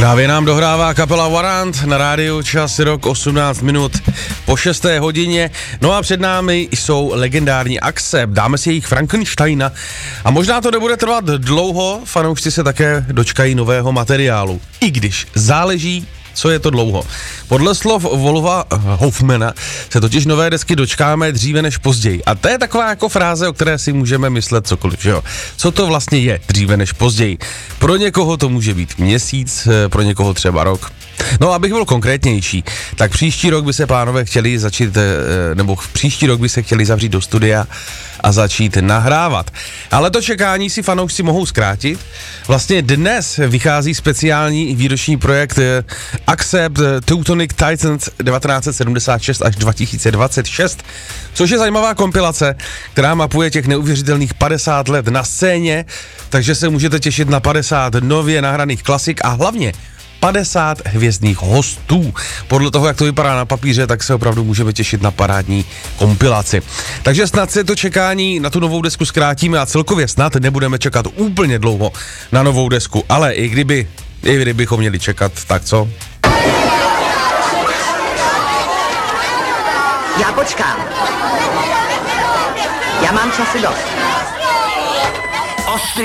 Právě nám dohrává kapela Warrant na rádiu, čas rok 18 minut po 6. hodině. No a před námi jsou legendární Accept, dáme si jejich Frankensteina a možná to nebude trvat dlouho, fanoušci se také dočkají nového materiálu. I když záleží, co je to dlouho. Podle slov Wolfa Hoffmana se totiž nové desky dočkáme dříve než později. A to je taková jako fráze, o které si můžeme myslet cokoliv, že jo? Co to vlastně je dříve než později? Pro někoho to může být měsíc, pro někoho třeba rok. No, abych byl konkrétnější, tak příští rok by se pánové chtěli začít, nebo příští rok by se chtěli zavřít do studia a začít nahrávat. Ale to čekání si fanoušci mohou zkrátit. Vlastně dnes vychází speciální výroční projekt Accept Teutonic Titans 1976 až 2026, což je zajímavá kompilace, která mapuje těch neuvěřitelných 50 let na scéně, takže se můžete těšit na 50 nově nahraných klasik a hlavně 50 hvězdných hostů. Podle toho, jak to vypadá na papíře, tak se opravdu můžeme těšit na parádní kompilaci. Takže snad se to čekání na tu novou desku zkrátíme a celkově snad nebudeme čekat úplně dlouho na novou desku, ale i kdybychom měli čekat, tak co? Já počkám. Já mám času dost.